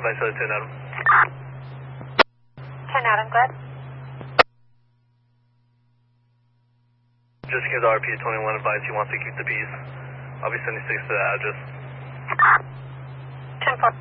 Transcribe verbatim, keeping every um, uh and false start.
Advice uh, ten Adam. ten Adam, go ahead. Just give the R P twenty-one advice he wants to keep the peace. I'll be sending six to that address. ten four.